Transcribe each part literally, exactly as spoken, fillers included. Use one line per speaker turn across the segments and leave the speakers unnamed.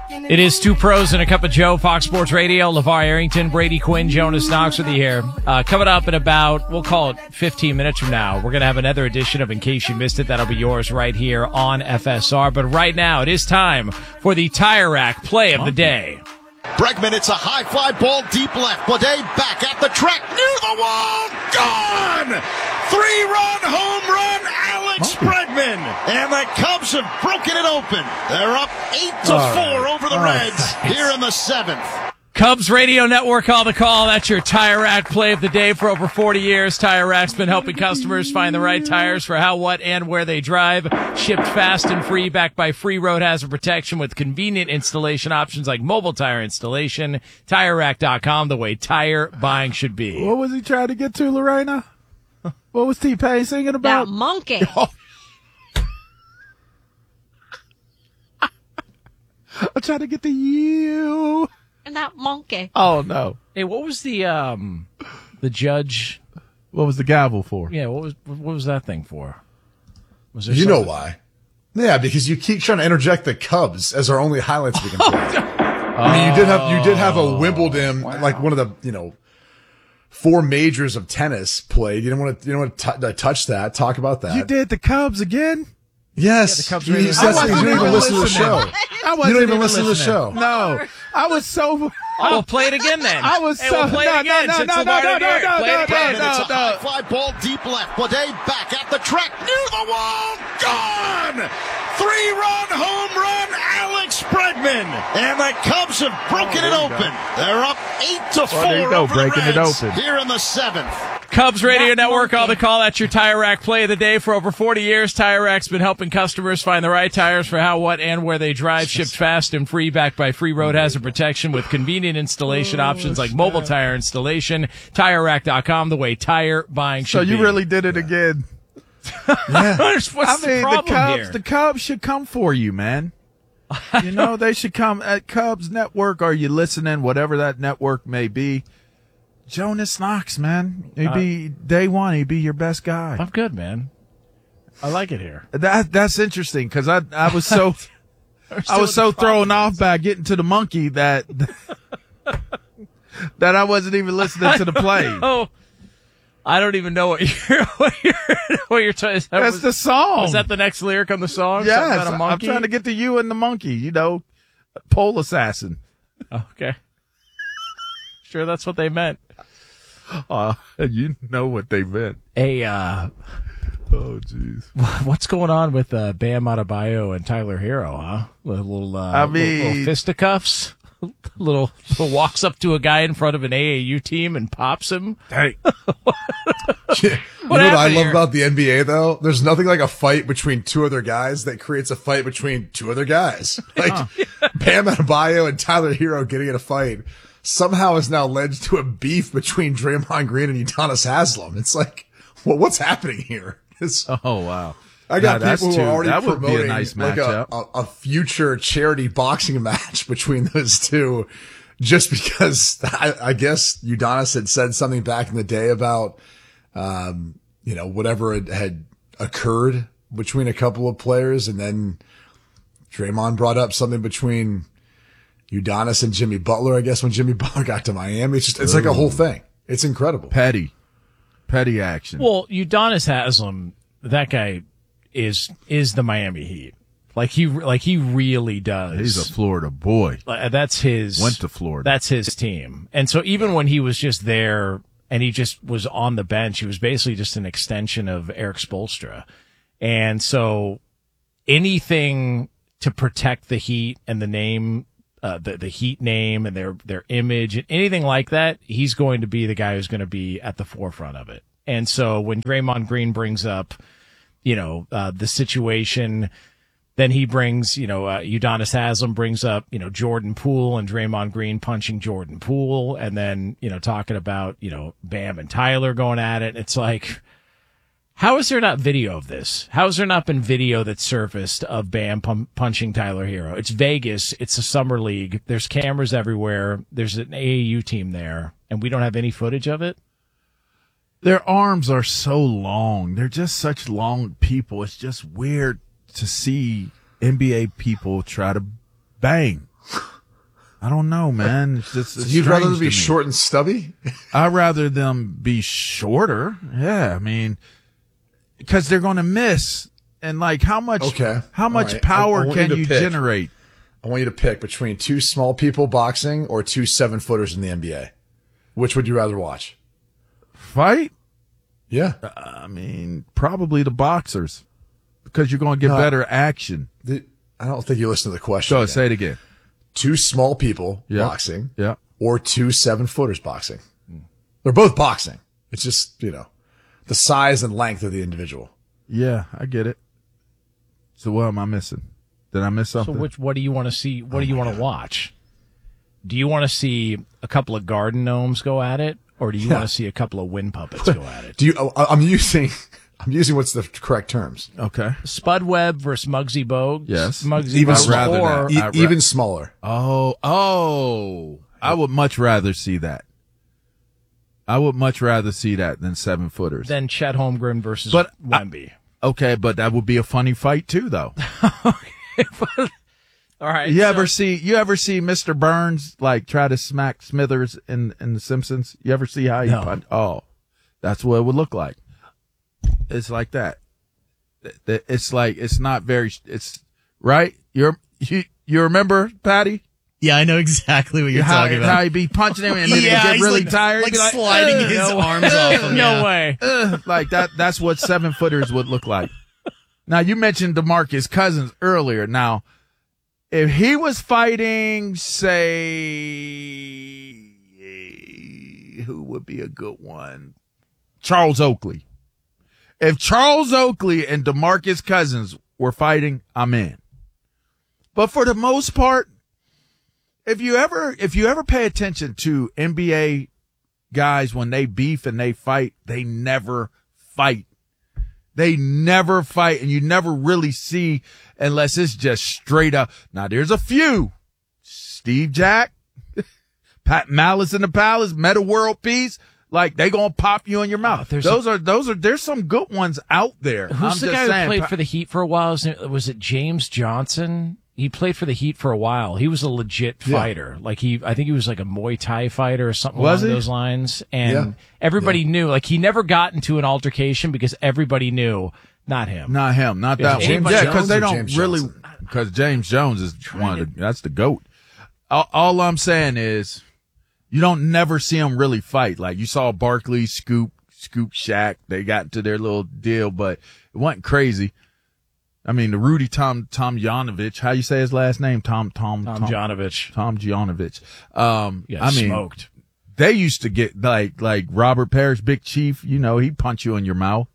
It is Two Pros and a Cup of Joe, Fox Sports Radio. LeVar Arrington, Brady Quinn, Jonas Knox with you here. Uh, coming up in about, we'll call it fifteen minutes from now, we're going to have another edition of In Case You Missed It. That'll be yours right here on F S R. But right now, it is time for the Tire Rack Play of the Day.
Bregman, it's a high fly ball deep left. Blade back at the track, near the wall, gone! Three-run home run, Alex Bregman. And the Cubs have broken it open. They're up eight to
All
four
right.
over the
All
Reds
right.
here in the seventh.
Cubs Radio Network, call the call. That's your Tire Rack Play of the Day. For over forty years, Tire Rack's been helping customers find the right tires for how, what, and where they drive. Shipped fast and free, backed by free road hazard protection with convenient installation options like mobile tire installation. Tire Rack dot com, the way tire buying should be.
What was he trying to get to, Lorena? What was T-Pain singing about?
That monkey.
I'm trying to get to you.
And that monkey.
Oh, no.
Hey, what was the um the judge?
What was the gavel for?
Yeah, what was what was that thing for? Was there
You know
something-
why? Yeah, because you keep trying to interject the Cubs as our only highlights we can play. I mean, you did have you did have a Wimbledon, like one of the you know four majors of tennis played. You didn't want to you don't want to t- touch that. Talk about that.
You did the Cubs again?
Yes,
Yeah, the Cubs
you,
radio-
you,
I
that's-
wasn't
you don't even
even
listen to the
listening.
show.
I
You
wasn't
don't even listen to the
listening.
show.
No. I was so...
Oh, we'll play it again then.
I was
hey,
so...
We'll play
no,
it again.
no, no,
since
no,
the
no,
bar
no,
didn't hear it.
no,
Play it
no,
again.
no,
It's a
no.
high fly ball deep left. Blade back at the track, near the wall, gone! Three-run home run, Alex Bregman. And the Cubs have broken it open. They're up eight to four
there you go,
over
breaking
the
it
Reds
open.
here in the seventh.
Cubs Radio
That
Network,
monkey.
all the call. That's your Tire Rack Play of the Day. For over forty years, Tire Rack's been helping customers find the right tires for how, what, and where they drive. Shipped fast and free, backed by free road hazard protection with convenient installation options like mobile tire installation. Tire Rack dot com, the way tire buying should
So you
be.
really did it again.
What's
I
the
mean, the
problem
Cubs,
here?
the Cubs should come for you, man. You know, they should come at Cubs Network. Are you listening? Whatever that network may be. Jonas Knox, man. He'd be day one. He'd be your best guy.
I'm good, man. I like it here.
That that's interesting because I I was so I was so thrown off by getting to the monkey that that I wasn't even listening to the play.
Oh, I don't even know what you're what you're what you're trying. That
That's
was,
the song.
was that the next lyric on the song? Something
Yes,
about a
I'm
monkey?
trying to get to you and the monkey. You know, pole assassin.
Okay. Sure, that's what they meant.
Uh, you know what they meant.
Hey, uh,
Oh, jeez.
what's going on with uh, Bam Adebayo and Tyler Hero, huh? A little, uh,
I
little, little
mean-
fisticuffs? little, little walks up to a guy in front of an A A U team and pops him?
Hey,
you know what I
happened
love
here?
about the N B A though? There's nothing like a fight between two other guys that creates a fight between two other guys. Like Bam Adebayo and Tyler Hero getting in a fight somehow has now led to a beef between Draymond Green and Udonis Haslem. It's like, well, what's happening here? It's,
oh wow.
I got
Yeah, that's
people who
too-
are already
that would be a
promoting
nice
like a,
matchup.
a, a future charity boxing match between those two, just because I, I guess Udonis had said something back in the day about, um, you know, whatever had, had occurred between a couple of players, and then Draymond brought up something between Udonis and Jimmy Butler. I guess when Jimmy Butler got to Miami, it's just it's like a whole thing. It's incredible.
Petty, petty action.
Well, Udonis Haslem, that guy is is the Miami Heat. Like he like he really does.
He's a Florida boy.
Uh, that's his
Went to Florida.
That's his team. And so even when he was just there and he just was on the bench, he was basically just an extension of Eric Spoelstra. And so anything to protect the Heat and the name, uh, the, the Heat name and their, their image and anything like that, he's going to be the guy who's going to be at the forefront of it. And so when Draymond Green brings up, you know, uh, the situation, then he brings, you know, uh, Udonis Haslem brings up, you know, Jordan Poole and Draymond Green punching Jordan Poole. And then, you know, talking about, you know, Bam and Tyler going at it. It's like, how is there not video of this? How has there not been video that surfaced of Bam pum- punching Tyler Hero? It's Vegas. It's a summer league. There's cameras everywhere. There's an A A U team there, and we don't have any footage of it.
Their arms are so long. They're just such long people. It's just weird to see N B A people try to bang. I don't know, man. It's just, it's
You'd rather
strange
them be
to me.
short and stubby?
I'd rather them be shorter. Yeah, I mean, because they're going to miss. And like, how much?
Okay.
How much
All right.
power
I- I want
can
you to
you
pick.
generate?
I want you to pick between two small people boxing or two seven footers in the N B A. Which would you rather watch?
Fight?
Yeah.
I mean, probably the boxers, because you're going to get
No,
better action.
The- I don't think you listened to the question.
Go
again.
say it again.
Two small people
Yeah.
boxing
Yeah.
or two seven footers boxing. They're both boxing. It's just, you know, the size and length of the individual.
Yeah, I get it. So what am I missing? Did I miss
So
something?
which what do you want to see? What do you want to watch? Do you want to see a couple of garden gnomes go at it, or do you
Yeah.
want to see a couple of wind puppets go at it?
Do you? I- I'm using. I'm using what's the correct terms.
Okay.
Spud Webb versus Muggsy Bogues.
Yes.
Muggsy
Even
Bogues,
rather
or
that.
E-
I ra-
even smaller.
Oh, oh. I would much rather see that. I would much rather see that than seven footers.
then Chet Holmgren versus
But I-
Wemby.
Okay, but that would be a funny fight too, though.
All right.
You
so-
ever see you ever see Mister Burns like try to smack Smithers in in The Simpsons? You ever see how he
No.
punch? Oh, that's what it would look like. It's like that. Th- th- It's like it's not very. It's right. You're you you remember Patty?
Yeah, I know exactly what you're
how,
talking
how
about.
he'd be punching him and then
yeah,
he'd get
he's
really
like,
tired.
like
He'd be
sliding
"Ugh,
his
no,
arms off him.
No
yeah.
way.
ugh," like that. That's what seven footers would look like. Now you mentioned DeMarcus Cousins earlier. Now, if he was fighting, say, who would be a good one? Charles Oakley. If Charles Oakley and DeMarcus Cousins were fighting, I'm in. But for the most part, if you ever if you ever pay attention to N B A guys when they beef and they fight, they never fight. They never fight, and you never really see unless it's just straight up. Now there's a few. Steve Jack, Pat Malice in the Palace, Meta World Peace. Like they gonna pop you in your mouth.
Oh, there's
those are those are there's some good ones out there.
Who's
I'm
the
just
guy
saying,
who played
Pa-
for the Heat for a while? Was it, was it James Johnson? He played for the Heat for a while. He was a legit fighter. Like he, I think he was like a Muay Thai fighter or something
Was
along
he?
those lines. And
Yeah.
everybody knew, like he never got into an altercation because everybody knew, not him.
Not him, not
Yeah,
that
James
one. Yeah,
Jones
because they
or
don't
James
really.
Johnson?
Because James Jones is one of the. That's the goat. All, all I'm saying is, you don't never see them really fight. Like you saw Barkley, Scoop, Scoop, Shaq. They got into their little deal, but it wasn't crazy. I mean, the Rudy Tom Tom Janovich. How you say his last name? Tom Tom
Tom Janovich.
Tom Janovich. Um,
Yeah,
I mean,
smoked.
they used to get like like Robert Parrish, Big Chief. You know, he'd punch you in your mouth.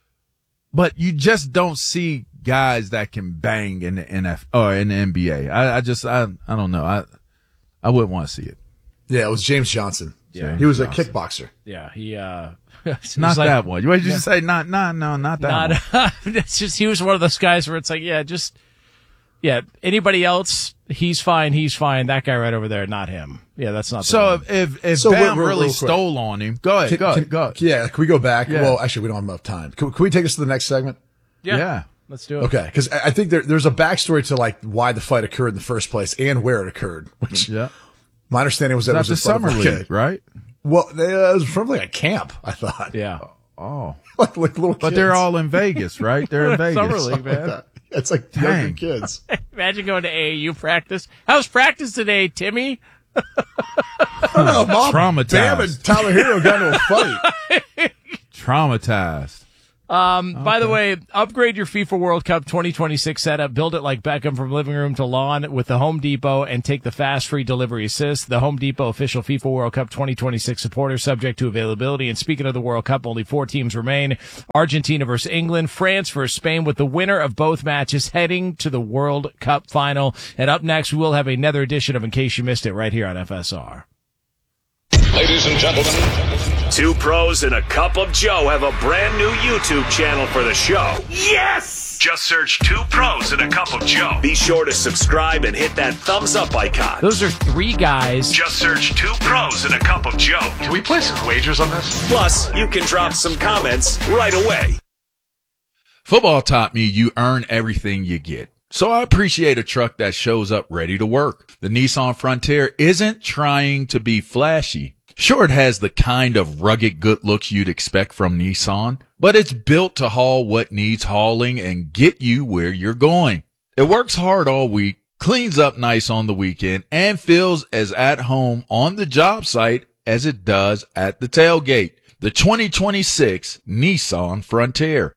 But you just don't see guys that can bang in the N F or in the N B A. I, I just I I don't know. I I wouldn't want to see it.
Yeah, it was James Johnson.
Yeah,
he was
Johnson.
a kickboxer.
Yeah, he, uh, it's
Not
like-
that one. What did you say? Not not no, not that
Not,
one.
it's just, he was one of those guys where it's like, yeah, just, yeah, anybody else, he's fine, he's fine. That guy right over there, not him. Yeah, that's not the
So
one.
if if, if
So
Bam
real- real-
really
real quick.
stole on him, go ahead,
Can-
go
can-
ahead, go ahead.
Yeah, can we go back?
Yeah.
Well, actually, we don't have enough time. Can, can we take us to the next segment?
Yeah.
Let's do it.
Okay, because I I think there, there's a backstory to like why the fight occurred in the first place and where it occurred. Which
Yeah.
my understanding was that it
That's
was
the
in front
summer
of, like,
league,
a-
right?
Well, they, uh, it was from like a camp. I thought.
Yeah.
Oh.
like, like little.
But they're all in Vegas, right? They're in Vegas.
Summer league, man.
Like it's like
Dang.
younger kids.
Imagine going to A A U practice. How's practice today, Timmy?
Oh, Mom,
Traumatized.
Bam and Tyler Hero got into a fight.
Traumatized.
Um, By the way, upgrade your FIFA World Cup twenty twenty-six setup. Build it like Beckham from living room to lawn with the Home Depot and take the fast free delivery assist. The Home Depot official FIFA World Cup twenty twenty-six supporter, subject to availability. And speaking of the World Cup, only four teams remain. Argentina versus England, France versus Spain, with the winner of both matches heading to the World Cup final. And up next, we will have another edition of In Case You Missed It right here on F S R.
Ladies and gentlemen,
Two Pros and a Cup of Joe have a brand new YouTube channel for the show. Yes! Just search Two Pros and a Cup of Joe. Be sure to subscribe and hit that thumbs up icon.
Those are three guys.
Just search Two Pros and a Cup of Joe.
can we place some wagers on this?
Plus, you can drop some comments right away.
Football taught me you earn everything you get. So I appreciate a truck that shows up ready to work. The Nissan Frontier isn't trying to be flashy. Sure, it has the kind of rugged good looks you'd expect from Nissan, but it's built to haul what needs hauling and get you where you're going. It works hard all week, cleans up nice on the weekend, and feels as at home on the job site as it does at the tailgate. The twenty twenty-six Nissan Frontier.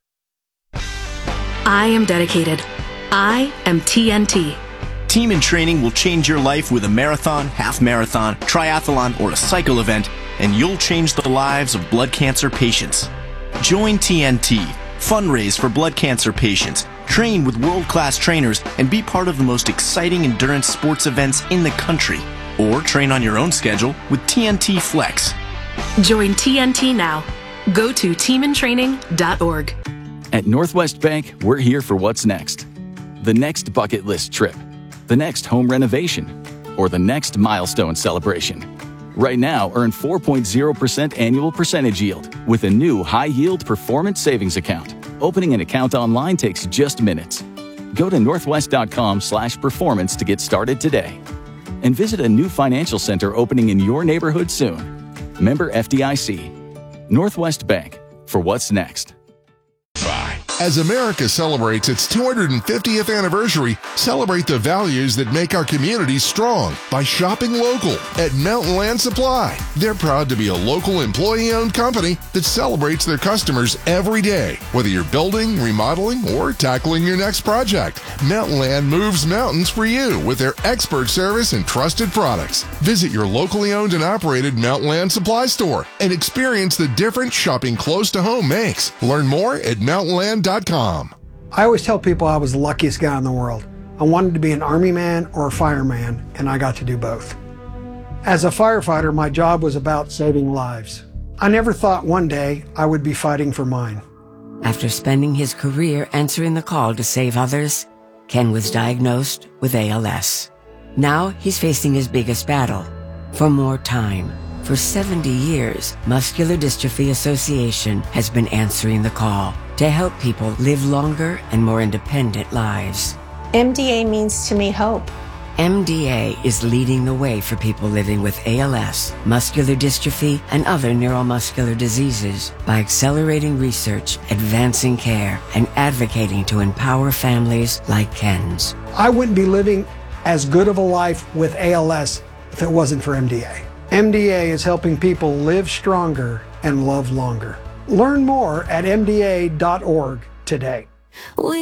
I am dedicated. I am T N T.
Team in Training will change your life with a marathon, half marathon, triathlon, or a cycle event, and you'll change the lives of blood cancer patients. Join T N T, fundraise for blood cancer patients, train with world-class trainers, and be part of the most exciting endurance sports events in the country. Or train on your own schedule with T N T Flex.
Join T N T now. Go to team in training dot org.
At Northwest Bank, we're here for what's next. The next bucket list trip, the next home renovation, or the next milestone celebration. Right now, earn four point zero percent annual percentage yield with a new high-yield performance savings account. Opening an account online takes just minutes. Go to northwest.com slash performance to get started today. And visit a new financial center opening in your neighborhood soon. Member F D I C. Northwest Bank, for what's next.
As America celebrates its two hundred fiftieth anniversary, celebrate the values that make our communities strong by shopping local at Mountain Land Supply. They're proud to be a local employee-owned company that celebrates their customers every day. Whether you're building, remodeling, or tackling your next project, Mountain Land moves mountains for you with their expert service and trusted products. Visit your locally owned and operated Mountain Land Supply store and experience the difference shopping close to home makes. Learn more at mountain land dot com.
I always tell people I was the luckiest guy in the world. I wanted to be an army man or a fireman, and I got to do both. As a firefighter, my job was about saving lives. I never thought one day I would be fighting for mine.
After spending his career answering the call to save others, Ken was diagnosed with A L S. Now he's facing his biggest battle, for more time. For seventy years, Muscular Dystrophy Association has been answering the call to help people live longer and more independent lives.
M D A means to me hope.
M D A is leading the way for people living with A L S, muscular dystrophy, and other neuromuscular diseases by accelerating research, advancing care, and advocating to empower families like Ken's.
I wouldn't be living as good of a life with A L S if it wasn't for M D A. M D A is helping people live stronger and love longer. Learn more at M D A dot org today.